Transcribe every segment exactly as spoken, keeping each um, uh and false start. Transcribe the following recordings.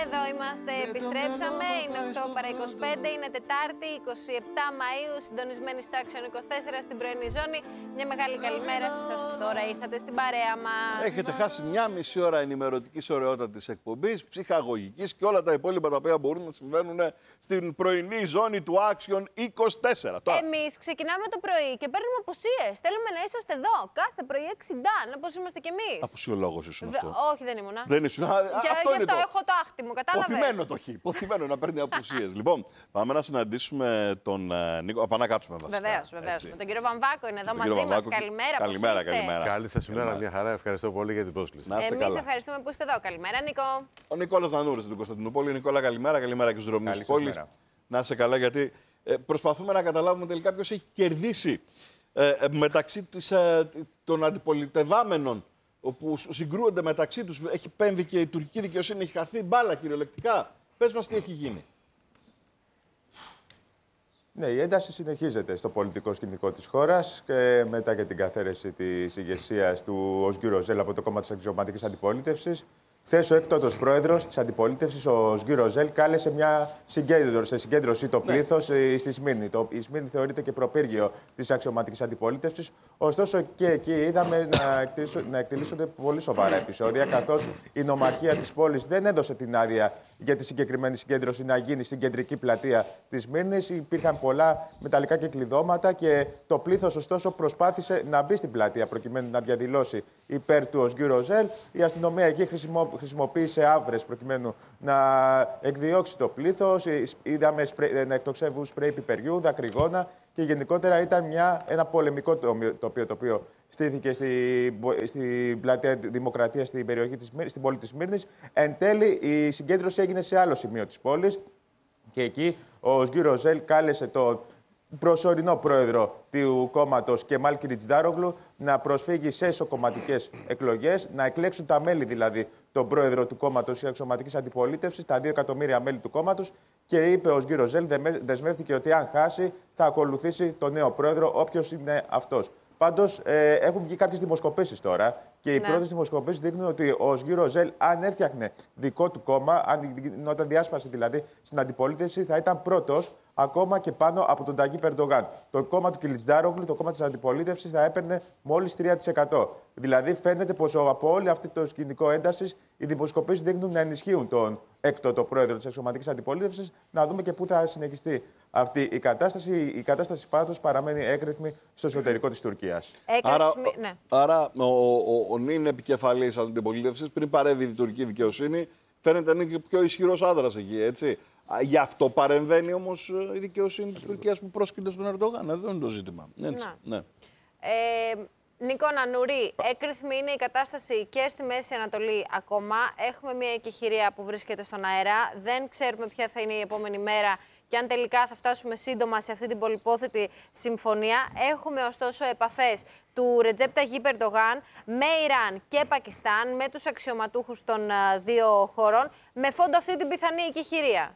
Εδώ είμαστε, επιστρέψαμε, είναι οκτώ παρά είκοσι πέντε, είναι Τετάρτη, είκοσι επτά Μαΐου, συντονισμένοι στο Action είκοσι τέσσερα στην πρωινή ζώνη. Μια μεγάλη καλημέρα σε εσάς που τώρα ήρθατε στην παρέα μας. Έχετε χάσει μια μισή ώρα ενημερωτικής ωραιότατης εκπομπής, ψυχαγωγικής και όλα τα υπόλοιπα τα οποία μπορούν να συμβαίνουν στην πρωινή ζώνη του Action είκοσι τέσσερα. Τώρα. Εμείς ξεκινάμε το πρωί και παίρνουμε απουσίες. Θέλουμε να είσαστε εδώ κάθε πρωί έξι ντάν, όπως είμαστε κι εμείς. Απουσιολόγος ήσουν αυτό. Όχι, δεν ήμουνα. Δεν ήσουν. Για, αυτό γι' είναι αυτό το... έχω το άχτι μου, κατάλαβες. Ποθημένο το χ. Ποθημένο να παίρνει απουσίες. Λοιπόν, πάμε να συναντήσουμε τον uh, Νίκο. Πάμε να κάτσουμε βασικά. Βεβαίως, βεβαίως. Με τον κύριο Βαμβάκο είναι εδώ τον μαζί μας. Βαμβάκο. Καλημέρα. Καλημέρα, καλημέρα. Καλή σας ημέρα, μια χαρά. Ευχαριστώ πολύ για την πρόσκληση. Να είστε Εμείς καλά. ευχαριστούμε που είστε εδώ. Καλημέρα, Νίκο. Ο Νικόλας Νανούρης στην Κωνσταντινούπολη. Νικόλα, καλημέρα. Καλημέρα και στους δρομείς της πόλης. Να είστε καλά, γιατί ε, προσπαθούμε να καταλάβουμε τελικά ποιος έχει κερδίσει ε, μεταξύ της, ε, των αντιπολιτευάμενων, όπου συγκρούονται μεταξύ τους. Έχει πέμβει και η τουρκική δικαιοσύνη, έχει χαθεί μπάλα κυριολεκτικά. Πες μας τι έχει γίνει. Ναι, η ένταση συνεχίζεται στο πολιτικό σκηνικό της χώρας και μετά και την καθαίρεση της ηγεσίας του Οσγκή Ροζέλ από το κόμμα της αξιωματικής αντιπολίτευσης. Χθες ο έκτοτος πρόεδρος της αντιπολίτευσης, ο Οσγκή Ροζέλ, κάλεσε μια συγκέντρωση, σε συγκέντρωση το πλήθος ναι. στη Σμύρνη. Το, η Σμύρνη θεωρείται και προπύργιο της αξιωματικής αντιπολίτευσης. Ωστόσο και εκεί είδαμε να, εκτελήσουν, να εκτελήσονται πολύ σοβαρά επεισόδια, καθώς η νομαρχία της πόλης δεν έδωσε την άδεια για τη συγκεκριμένη συγκέντρωση να γίνει στην κεντρική πλατεία της Σμύρνης. Υπήρχαν πολλά μεταλλικά και κλειδώματα και το πλήθος, ωστόσο, προσπάθησε να μπει στην πλατεία προκειμένου να διαδηλώσει υπέρ του Οσγκή Ροζέλ. Η αστυνομία εκεί χρησιμοποίησε άβρες προκειμένου να εκδιώξει το πλήθος. Είδαμε να εκτοξεύουν σπρέι πιπεριού, δακρυγόνα και γενικότερα ήταν μια, ένα πολεμικό τοπίο το οποίο στήθηκε στην στη πλατεία Δημοκρατία στην περιοχή της, στην πόλη της Σμύρνης. Εν τέλει, η συγκέντρωση έγινε σε άλλο σημείο της πόλης και εκεί ο Οσγκή Ροζέλ κάλεσε τον προσωρινό πρόεδρο του κόμματος Κεμάλ Κιλιτζντάρογλου να προσφύγει σε εσωκομματικές εκλογές, να εκλέξουν τα μέλη δηλαδή τον πρόεδρο του κόμματος της αξιωματικής αντιπολίτευσης, τα δύο εκατομμύρια μέλη του κόμματος, και είπε ο Οσγκή Ροζέλ, δεσμεύτηκε ότι αν χάσει θα ακολουθήσει τον νέο πρόεδρο, όποιος είναι αυτός. Πάντως, ε, έχουν βγει κάποιες δημοσκοπήσεις τώρα και οι ναι. πρώτες δημοσκοπήσεις δείχνουν ότι ο Οσγκή Ροζέλ, αν έφτιαχνε δικό του κόμμα, αν γινόταν διάσπαση δηλαδή στην αντιπολίτευση, θα ήταν πρώτος ακόμα και πάνω από τον Ταγί Ερντογάν. Το κόμμα του Κιλιτζντάρογλου, το κόμμα της αντιπολίτευσης, θα έπαιρνε μόλις τρία τοις εκατό. Δηλαδή, φαίνεται πως από όλη αυτή το σκηνικό έντασης, οι δημοσκοπήσεις δείχνουν να ενισχύουν τον έκτοτο πρόεδρο της αξιωματικής αντιπολίτευσης. Να δούμε και πού θα συνεχιστεί αυτή η κατάσταση. Η κατάσταση πάντως παραμένει έκρηθμη στο εσωτερικό της Τουρκίας. Άρα, ναι. άρα ο, ο, ο νυν επικεφαλής αντιπολίτευσης, πριν παρέμβει η τουρκική δικαιοσύνη, φαίνεται να είναι και πιο ισχυρός άντρας εκεί, έτσι. Γι' αυτό παρεμβαίνει όμως η δικαιοσύνη της Τουρκίας που πρόσκειται στον Ερντογάν. Εδώ είναι το ζήτημα. Έτσι. Ναι. Ναι. Ε, Νίκο Νανούρη, έκρηθμη είναι η κατάσταση και στη Μέση Ανατολή ακόμα. Έχουμε μια εκεχηρία που βρίσκεται στον αέρα. Δεν ξέρουμε ποια θα είναι η επόμενη μέρα και αν τελικά θα φτάσουμε σύντομα σε αυτή την πολυπόθετη συμφωνία. Έχουμε ωστόσο επαφές του Ρετζέπ Ταγιπ Ερντογάν με Ιράν και Πακιστάν, με τους αξιωματούχους των δύο χωρών, με φόντο αυτή την πιθανή εκεχηρία.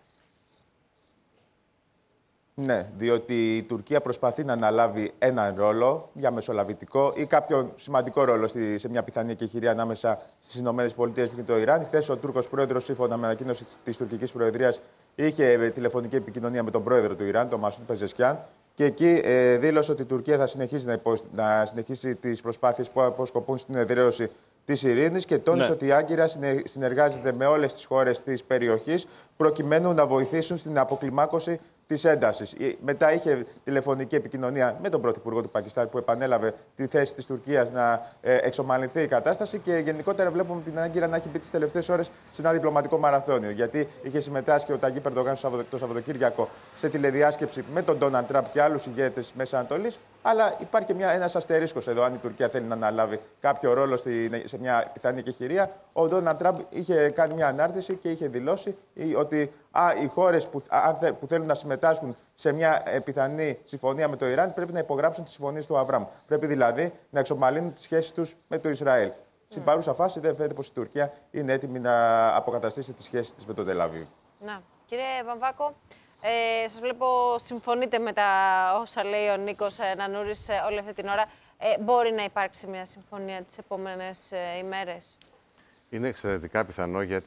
Ναι, διότι η Τουρκία προσπαθεί να αναλάβει έναν ρόλο για μεσολαβητικό ή κάποιον σημαντικό ρόλο σε μια πιθανή εκεχηρία ανάμεσα στις ΗΠΑ και το Ιράν. Χθες ο Τούρκος πρόεδρος, σύμφωνα με ανακοίνωση της τουρκικής προεδρίας, είχε τηλεφωνική επικοινωνία με τον πρόεδρο του Ιράν, τον Μασούντ Πεζεσκιάν, και εκεί ε, δήλωσε ότι η Τουρκία θα συνεχίσει να, υπο... να συνεχίσει τις προσπάθειες που αποσκοπούν στην εδραίωση της ειρήνης και τόνισε ναι. ότι η Άγκυρα συνεργάζεται με όλες τις χώρες της περιοχής προκειμένου να βοηθήσουν στην αποκλιμάκωση της έντασης. Μετά είχε τηλεφωνική επικοινωνία με τον Πρωθυπουργό του Πακιστάν, που επανέλαβε τη θέση της Τουρκίας να ε, εξομαλυνθεί η κατάσταση, και γενικότερα βλέπουμε την Άγκυρα να έχει μπει τις τελευταίες ώρες σε ένα διπλωματικό μαραθώνιο. Γιατί είχε συμμετάσχει ο Ταγί Ερντογάν το Σαββατοκύριακο σε τηλεδιάσκεψη με τον Ντόναλντ Τραμπ και άλλους ηγέτες της Μέσης Ανατολής. Αλλά υπάρχει μια, ένας αστερίσκος εδώ, αν η Τουρκία θέλει να αναλάβει κάποιο ρόλο στη, σε μια πιθανή εκεχηρία. Ο Ντόναλντ Τραμπ είχε κάνει μια ανάρτηση και είχε δηλώσει ότι α, οι χώρες που, που θέλουν να συμμετάσχουν σε μια πιθανή συμφωνία με το Ιράν πρέπει να υπογράψουν τις συμφωνίες του Αβραάμ. Πρέπει δηλαδή να εξομαλύνουν τις σχέσεις τους με το Ισραήλ. Mm. Στην παρούσα φάση δεν φαίνεται πως η Τουρκία είναι έτοιμη να αποκαταστήσει τις σχέσεις της με το Τελ-Αβίβ. Να. Κύριε Βαμβάκο, ε, σας βλέπω συμφωνείτε με τα όσα λέει ο Νίκος Νανούρης όλη αυτή την ώρα. Ε, μπορεί να υπάρξει μια συμφωνία τις επόμενες ε, ημέρες? Είναι εξαιρετικά πιθανό, γιατί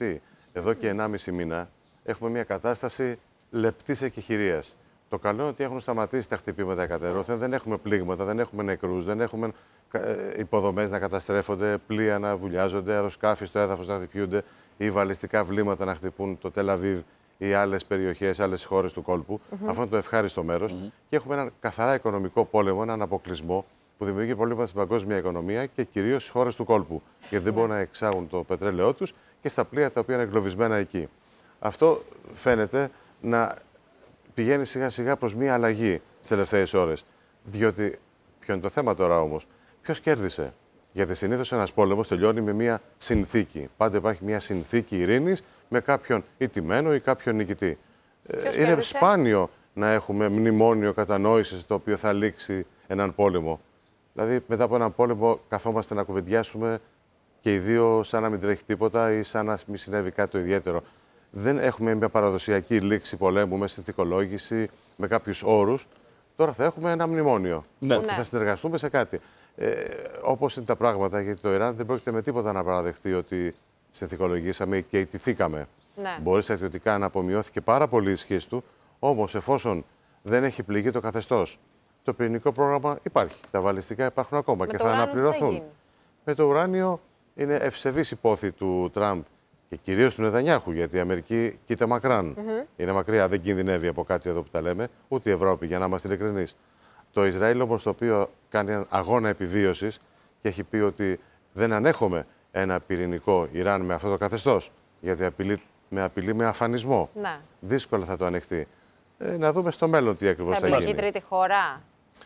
Εδώ και ενάμιση μήνα έχουμε μια κατάσταση λεπτής εκεχηρίας. Το καλό είναι ότι έχουν σταματήσει τα χτυπήματα εκατέρωθεν, δεν έχουμε πλήγματα, δεν έχουμε νεκρούς, δεν έχουμε υποδομές να καταστρέφονται, πλοία να βουλιάζονται, αεροσκάφη στο έδαφος να χτυπιούνται ή βαλιστικά βλήματα να χτυπούν το Τελαβίβ ή άλλες περιοχές, άλλες χώρες του κόλπου. Mm-hmm. Αυτό είναι το ευχάριστο μέρος. Mm-hmm. Και έχουμε έναν καθαρά οικονομικό πόλεμο, έναν αποκλεισμό που δημιουργεί προβλήματα στην παγκόσμια οικονομία και κυρίως στις χώρες του κόλπου. Γιατί δεν μπορούν να εξάγουν το πετρέλαιό τους και στα πλοία τα οποία είναι εγκλωβισμένα εκεί. Αυτό φαίνεται να πηγαίνει σιγά σιγά προς μια αλλαγή τις τελευταίες ώρες. Διότι, ποιο είναι το θέμα τώρα όμως, ποιος κέρδισε? Γιατί συνήθως ένας πόλεμος τελειώνει με μια συνθήκη. Πάντα υπάρχει μια συνθήκη ειρήνης με κάποιον ηττημένο ή κάποιον νικητή. Ποιος είναι κέρδισε? σπάνιο να έχουμε μνημόνιο κατανόησης το οποίο θα λήξει έναν πόλεμο. Δηλαδή, μετά από έναν πόλεμο, καθόμαστε να κουβεντιάσουμε και οι δύο σαν να μην τρέχει τίποτα ή σαν να μην συνέβη κάτι το ιδιαίτερο. Δεν έχουμε μια παραδοσιακή λήξη πολέμου με συνθηκολόγηση, με κάποιους όρους. Τώρα θα έχουμε ένα μνημόνιο. Ναι. Ότι θα συνεργαστούμε σε κάτι. Ε, όπως είναι τα πράγματα, γιατί το Ιράν δεν πρόκειται με τίποτα να παραδεχτεί ότι συνθηκολογήσαμε και ιτηθήκαμε. Ναι. Μπορεί στρατιωτικά να απομειώθηκε πάρα πολύ η σχέση του, όμως εφόσον δεν έχει πληγεί το καθεστώς, το πυρηνικό πρόγραμμα υπάρχει. Τα βαλιστικά υπάρχουν ακόμα Με και το θα ουράνιο αναπληρωθούν. τι θα γίνει? Με το ουράνιο είναι ευσεβής υπόθη του Τραμπ και κυρίως του Νετανιάχου, γιατί η Αμερική κοίτα μακράν. Mm-hmm. Είναι μακριά, δεν κινδυνεύει από κάτι εδώ που τα λέμε, ούτε η Ευρώπη, για να είμαστε ειλικρινείς. Το Ισραήλ όμως, το οποίο κάνει έναν αγώνα επιβίωσης και έχει πει ότι δεν ανέχομαι ένα πυρηνικό Ιράν με αυτό το καθεστώς, γιατί απειλεί, με απειλεί με αφανισμό. Να. Δύσκολα θα το ανεχτεί. Ε, να δούμε στο μέλλον τι ακριβώς Θα θα, εμπλακεί γίνει. τρίτη χώρα.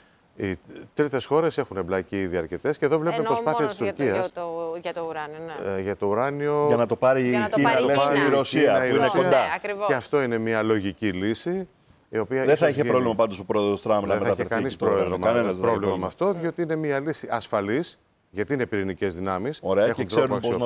Οι τρίτες χώρες έχουν εμπλακεί ήδη αρκετές και εδώ βλέπουμε Εννοώ προσπάθεια μόνος της για το, Τουρκίας. για, το, για το ουράνιο, ναι. Ε, για το ουράνιο. Για να το πάρει Για να η το Κίνα, πάρει η λες, Κίνα. η Ρωσία, Κίνα, η που είναι Ρωσία. κοντά. Ναι, ακριβώς. Και αυτό είναι μια λογική λύση. Η οποία Δεν θα ίσως είχε γίνει. πρόβλημα πάντως ο πρόεδρος Τραμπ να Δεν θα είχε μεταφερθεί. κανείς εκεί τώρα. πρόεδρο με- Κανένας δεν θα είχε πρόβλημα με αυτό, διότι είναι μια λύση ασφαλής, γιατί είναι πυρηνικές δυνάμεις. Ωραία, έχουν και τρόπο ξέρουν πώς να